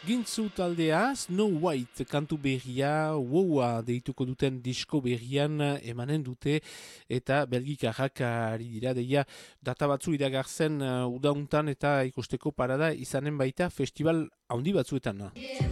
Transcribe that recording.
Gintzu taldea, Snow White kantu berria, wowa deituko duten disko berrian emanen dute, eta belgikarrak ari dira deia data batzu iragartzen udauntan eta ikusteko parada izanen baita festival handi batzuetan.